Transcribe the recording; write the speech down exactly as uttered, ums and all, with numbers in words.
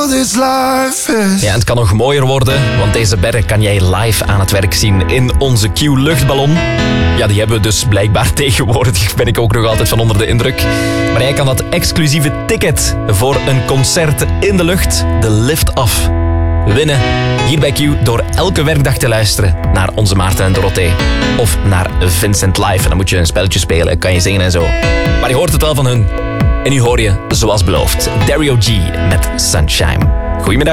this life is. Ja, en het kan nog mooier worden, want deze berg kan jij live aan het werk zien in onze Q-luchtballon. Ja, die hebben we dus blijkbaar tegenwoordig. Ben ik ook nog altijd van onder de indruk. Maar jij kan dat exclusieve ticket voor een concert in de lucht, de Lift-Off, winnen hier bij Q door elke werkdag te luisteren naar onze Maarten en Dorothee. Of naar Vincent Live. En dan moet je een spelletje spelen, kan je zingen en zo. Maar je hoort het wel van hun. En nu hoor je, zoals beloofd, Dario G met Sunshine. Goedemiddag.